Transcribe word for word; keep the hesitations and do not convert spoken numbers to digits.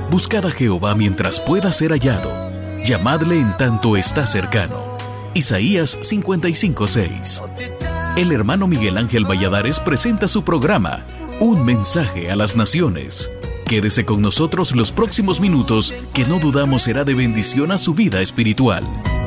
Buscad a Jehová mientras pueda ser hallado. Llamadle en tanto está cercano. Isaías cincuenta y cinco, seis. El hermano Miguel Ángel Valladares presenta su programa, Un mensaje a las naciones. Quédese con nosotros los próximos minutos que no dudamos será de bendición a su vida espiritual.